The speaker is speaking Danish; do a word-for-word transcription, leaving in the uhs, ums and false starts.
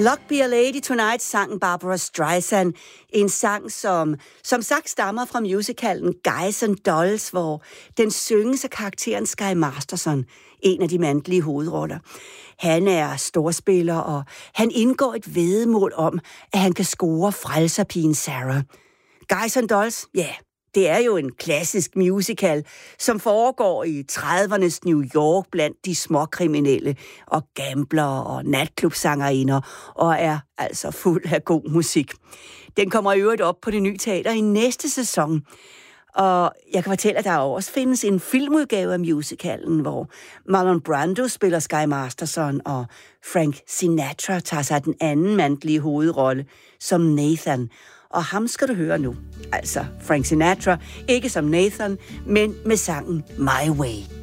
Luck Be a Lady Tonight sang Barbra Streisand, en sang, som som sagt stammer fra musicalen Guys and Dolls, hvor den synges af karakteren Sky Masterson, en af de mandlige hovedroller. Han er storspiller, og han indgår et væddemål om, at han kan score frelserpigen Sarah. Guys and Dolls, ja, yeah, det er jo en klassisk musical, som foregår i tredivernes New York blandt de småkriminelle og gamblere og natklubsangerinder, og er altså fuld af god musik. Den kommer i øvrigt op på Det Ny Teater i næste sæson. Og jeg kan fortælle, at der også findes en filmudgave af musicalen, hvor Marlon Brando spiller Sky Masterson, og Frank Sinatra tager sig den anden mandlige hovedrolle som Nathan. Og ham skal du høre nu. Altså Frank Sinatra, ikke som Nathan, men med sangen My Way.